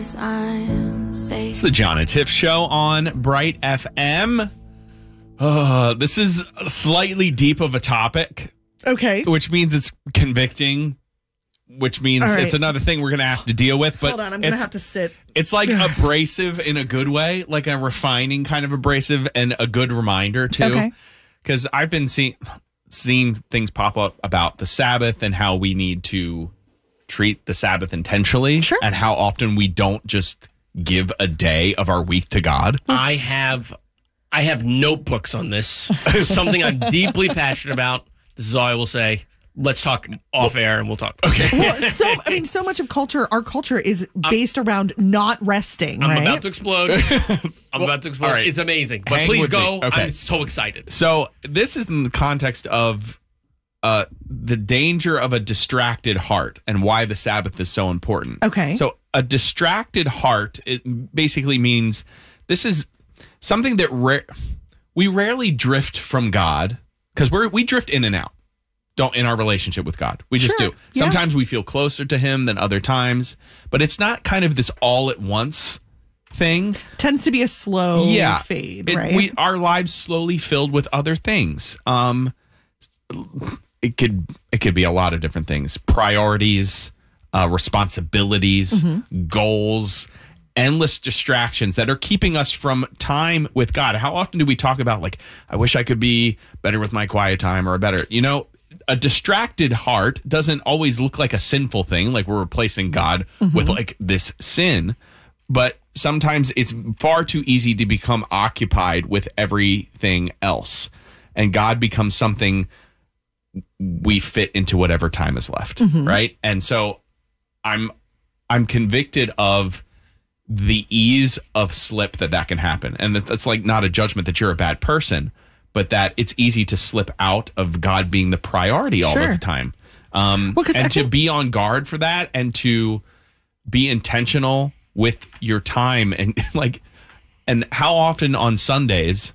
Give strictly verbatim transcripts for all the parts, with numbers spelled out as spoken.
It's the John and Tiff Show on Bright F M. Uh, this is slightly deep of a topic. Okay. Which means it's convicting, which means right. it's another thing we're going to have to deal with. But Hold on, I'm going to have to sit. It's like abrasive in a good way, like a refining kind of abrasive and a good reminder, too. Okay. Because I've been seeing seeing things pop up about the Sabbath and how we need to treat the Sabbath intentionally. Sure. And how often we don't just give a day of our week to God. I have I have notebooks on this. Something I'm deeply passionate about. This is all I will say. Let's talk off air and we'll talk. Okay. Well, so I mean, so much of culture, our culture is based I'm, around not resting. I'm right? about to explode. I'm well, about to explode. Right. It's amazing. But Hang please go. Okay. I'm so excited. So this is in the context of uh, the danger of a distracted heart and why the Sabbath is so important. Okay. So a distracted heart, it basically means this is something that ra- we rarely drift from God because we're we drift in and out. Don't in our relationship with God. We just Sure. do. Sometimes yeah. we feel closer to him than other times, but it's not kind of this all at once thing. Tends to be a slow yeah. fade, it, right? We our lives slowly filled with other things. Um it could it could be a lot of different things. Priorities, uh, responsibilities, mm-hmm. goals, endless distractions that are keeping us from time with God. How often do we talk about like, I wish I could be better with my quiet time or better, you know, a distracted heart doesn't always look like a sinful thing. Like we're replacing God mm-hmm. with like this sin, but sometimes it's far too easy to become occupied with everything else. And God becomes something we fit into whatever time is left. Mm-hmm. Right. And so I'm, I'm convicted of the ease of slip that that can happen. And that, that's like not a judgment that you're a bad person, but that it's easy to slip out of God being the priority all sure. of the time. Um, well, and I to think- be on guard for that and to be intentional with your time and like, and how often on Sundays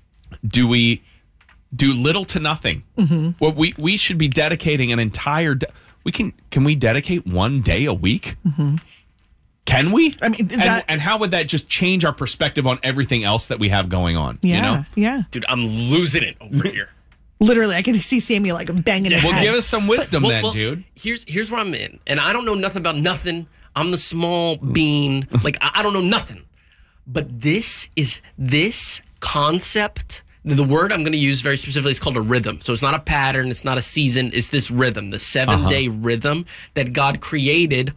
do we do little to nothing? Mm-hmm. Well, we, we should be dedicating an entire, de- we can, can we dedicate one day a week? Mm-hmm. Can we? I mean, that, and, and how would that just change our perspective on everything else that we have going on? Yeah, you know? yeah. Dude, I'm losing it over here. Literally, I can see Sammy like banging his Well, head. give us some wisdom well, then, well, dude. Here's here's where I'm in, and I don't know nothing about nothing. I'm the small bean. Like I, I don't know nothing. But this is this concept. The word I'm going to use very specifically is called a rhythm. So it's not a pattern. It's not a season. It's this rhythm, the seven day uh-huh. rhythm that God created.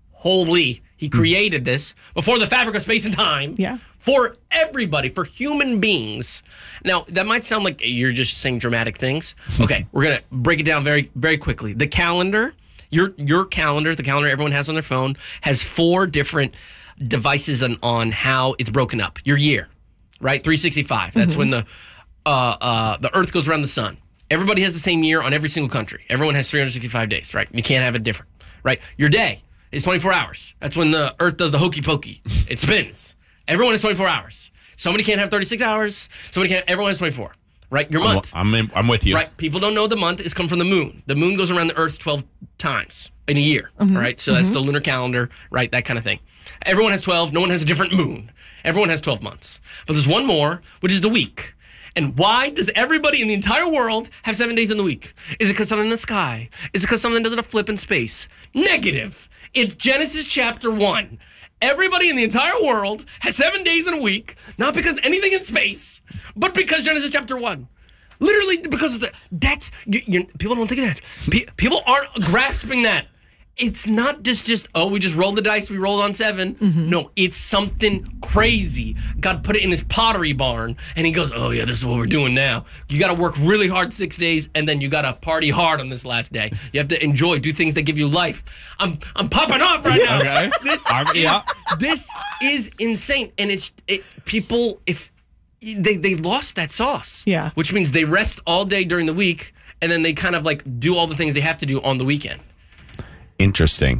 Holy, He created this before the fabric of space and time. Yeah. For everybody, for human beings. Now, that might sound like you're just saying dramatic things. Okay, we're going to break it down very, very quickly. The calendar, your your calendar, the calendar everyone has on their phone, has four different devices on, on how it's broken up. Your year, right? three sixty-five. That's mm-hmm. when the uh, uh, the Earth goes around the sun. Everybody has the same year on every single country. Everyone has three hundred sixty-five days, right? You can't have it different, right? Your day is twenty-four hours. That's when the Earth does the hokey pokey. It spins. Everyone has twenty-four hours. Somebody can't have thirty-six hours. Somebody can't. Everyone has twenty-four. Right? Your month. I'm in, I'm with you. Right? People don't know the month is come from the moon. The moon goes around the Earth twelve times in a year. Mm-hmm. Right? So that's mm-hmm. the lunar calendar. Right? That kind of thing. Everyone has twelve. No one has a different moon. Everyone has twelve months. But there's one more, which is the week. And why does everybody in the entire world have seven days in the week? Is it because something in the sky? Is it because something doesn't flip in space? Negative. It's Genesis chapter one. Everybody in the entire world has seven days in a week, not because anything in space, but because Genesis chapter one. Literally because of the, that's, you, you, people don't think of that. Pe- people aren't grasping that. It's not just, just, oh, we just rolled the dice, we rolled on seven. Mm-hmm. No, it's something crazy. God put it in his pottery barn, and he goes, oh, yeah, this is what we're doing now. You got to work really hard six days, and then you got to party hard on this last day. You have to enjoy, do things that give you life. I'm I'm popping off right now. Okay. This, I'm, yeah. this is insane, and it's it, people, if they, they lost that sauce. Yeah. Which means they rest all day during the week, and then they kind of like do all the things they have to do on the weekend. Interesting.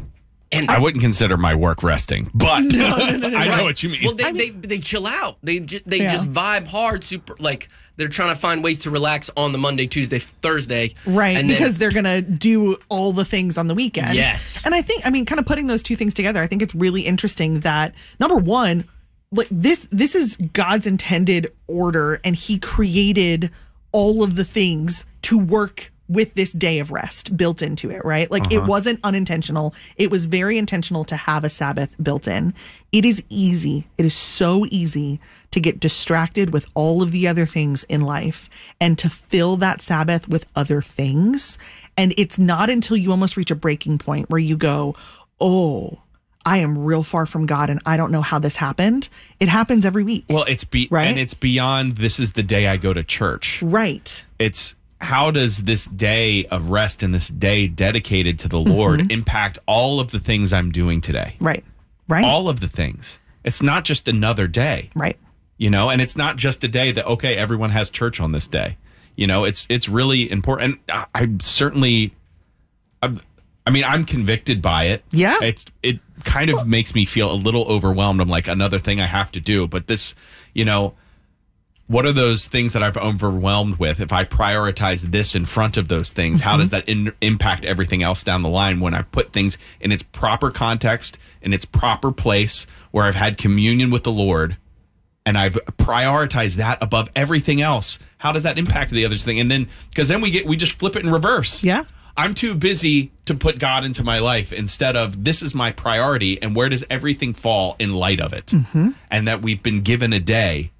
And I wouldn't consider my work resting, but no, no, no, no, I know Right. what you mean. Well, they, I mean- they they chill out. They ju- they Yeah. just vibe hard. Super like they're trying to find ways to relax on the Monday, Tuesday, Thursday. Right, and then- because they're going to do all the things on the weekend. Yes. And I think, I mean, kind of putting those two things together, I think it's really interesting that, number one, like this this is God's intended order, and he created all of the things to work with this day of rest built into it, right? Like Uh-huh. it wasn't unintentional. It was very intentional to have a Sabbath built in. It is easy. It is so easy to get distracted with all of the other things in life and to fill that Sabbath with other things. And it's not until you almost reach a breaking point where you go, oh, I am real far from God and I don't know how this happened. It happens every week. well, it's be- Right? and it's beyond this is the day I go to church. Right. It's how does this day of rest and this day dedicated to the Lord Mm-hmm. impact all of the things I'm doing today? Right. Right. All of the things. It's not just another day. right. You know, and it's not just a day that, okay, everyone has church on this day. You know, it's it's really important. And I, I certainly, I, I mean, I'm convicted by it. Yeah. It's it kind of makes me feel a little overwhelmed. I'm like, another thing I have to do. But this, you know, what are those things that I've overwhelmed with? If I prioritize this in front of those things, how does that in, impact everything else down the line when I put things in its proper context, in its proper place, where I've had communion with the Lord, and I've prioritized that above everything else? How does that impact the other thing? And then, because then we get, we just flip it in reverse. Yeah. I'm too busy to put God into my life instead of this is my priority, and where does everything fall in light of it? Mm-hmm. And that we've been given a day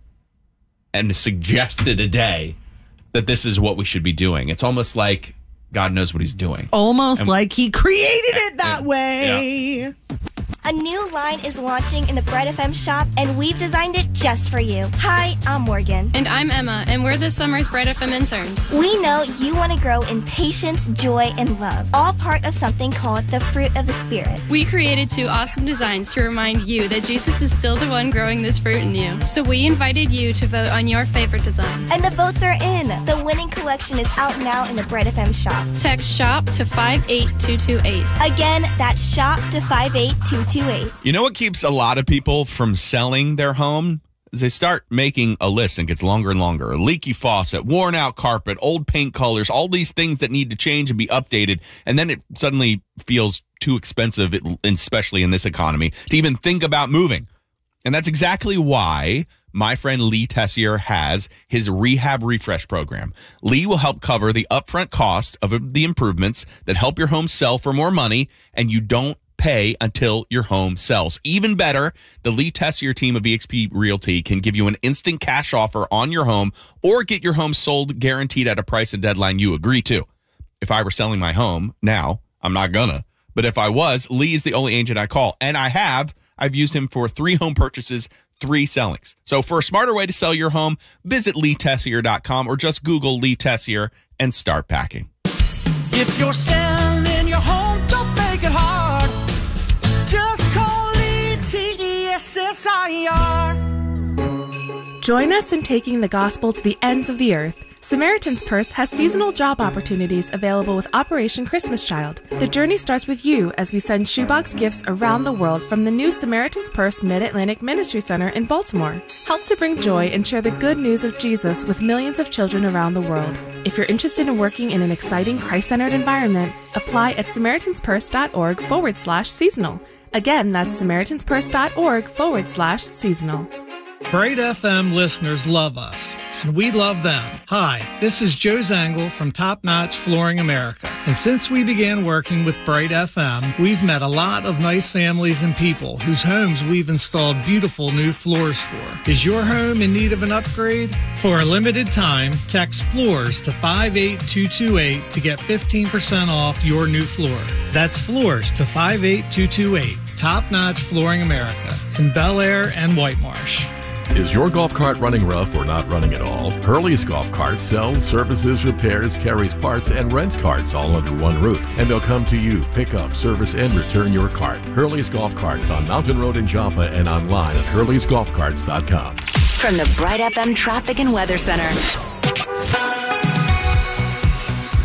and suggested a day that this is what we should be doing. It's almost like God knows what he's doing. Almost And- like he created it that and- way. A new line is launching in the Bright F M shop, and we've designed it just for you. Hi, I'm Morgan. And I'm Emma, and we're this summer's Bright F M interns. We know you want to grow in patience, joy, and love, all part of something called the fruit of the Spirit. We created two awesome designs to remind you that Jesus is still the one growing this fruit in you. So we invited you to vote on your favorite design. And the votes are in. The winning collection is out now in the Bright F M shop. Text SHOP to five eight two two eight. Again, that's shop to five eight two two eight. You know what keeps a lot of people from selling their home? Is they start making a list and it gets longer and longer. A leaky faucet, worn out carpet, old paint colors, all these things that need to change and be updated. And then it suddenly feels too expensive, especially in this economy, to even think about moving. And that's exactly why my friend Lee Tessier has his Rehab Refresh program. Lee will help cover the upfront cost of the improvements that help your home sell for more money, and you don't pay until your home sells. Even better, the Lee Tessier team of E X P Realty can give you an instant cash offer on your home or get your home sold guaranteed at a price and deadline you agree to. If I were selling my home now, I'm not gonna, but if I was, Lee is the only agent I call, and I have. I've used him for three home purchases, three sellings. So for a smarter way to sell your home, visit lee tessier dot com or just Google Lee Tessier and start packing. If you're selling your home, don't make it hard. Just call Lee, T E S S I R. Join us in taking the gospel to the ends of the earth. Samaritan's Purse has seasonal job opportunities available with Operation Christmas Child. The journey starts with you as we send shoebox gifts around the world from the new Samaritan's Purse Mid-Atlantic Ministry Center in Baltimore. Help to bring joy and share the good news of Jesus with millions of children around the world. If you're interested in working in an exciting Christ-centered environment, apply at SamaritansPurse.org forward slash seasonal. Again, that's SamaritansPurse.org forward slash seasonal. Bright F M listeners love us, and we love them. Hi, this is Joe Zangle from Top Notch Flooring America. And since we began working with Bright F M, we've met a lot of nice families and people whose homes we've installed beautiful new floors for. Is your home in need of an upgrade? For a limited time, text FLOORS to five eight two two eight to get fifteen percent off your new floor. That's FLOORS to five eight two two eight. Top Notch Flooring America in Bel Air and White Marsh. Is your golf cart running rough or not running at all? Hurley's Golf Carts sells, services, repairs, carries parts, and rents carts all under one roof. And they'll come to you, pick up, service, and return your cart. Hurley's Golf Carts on Mountain Road in Joppa and online at hurleys golf carts dot com. From the Bright F M Traffic and Weather Center.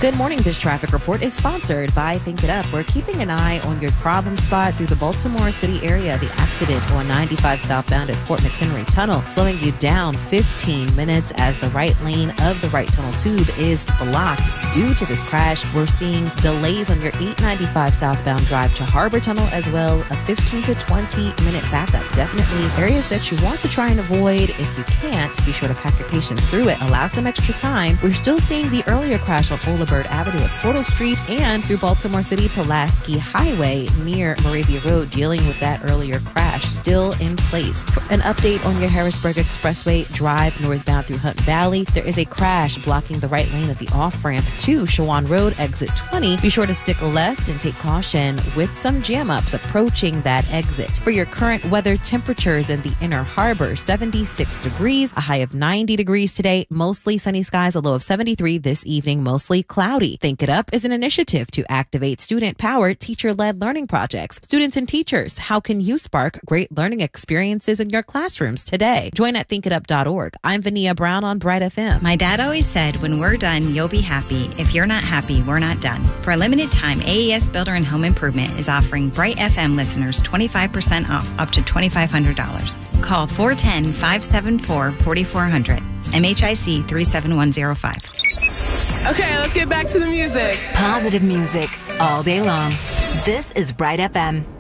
Good morning. This traffic report is sponsored by Think It Up. We're keeping an eye on your problem spot through the Baltimore City area. The accident on ninety-five southbound at Fort McHenry Tunnel, slowing you down fifteen minutes as the right lane of the right tunnel tube is blocked. Due to this crash, we're seeing delays on your eight ninety-five southbound drive to Harbor Tunnel, as well a fifteen to twenty minute backup. Definitely areas that you want to try and avoid. If you can't, be sure to pack your patience through it. Allow some extra time. We're still seeing the earlier crash on Olabird Avenue at Portal Street and through Baltimore City Pulaski Highway near Moravia Road, dealing with that earlier crash still in place. For an update on your Harrisburg Expressway drive northbound through Hunt Valley, there is a crash blocking the right lane of the off-ramp to Shawan Road, exit twenty. Be sure to stick left and take caution with some jam-ups approaching that exit. For your current weather, temperatures in the Inner Harbor, seventy-six degrees, a high of ninety degrees today, mostly sunny skies, a low of seventy-three this evening, mostly cloudy. Think It Up is an initiative to activate student-powered, teacher-led learning projects. Students and teachers, how can you spark great learning experiences in your classrooms today? Join at think it up dot org. I'm Vania Brown on Bright F M. My dad always said, when we're done, you'll be happy. If you're not happy, we're not done. For a limited time, A E S Builder and Home Improvement is offering Bright F M listeners twenty-five percent off up to twenty-five hundred dollars. Call four one zero, five seven four, four four zero zero. M H I C three seven one zero five. Okay, let's get back to the music. Positive music all day long. This is Bright F M.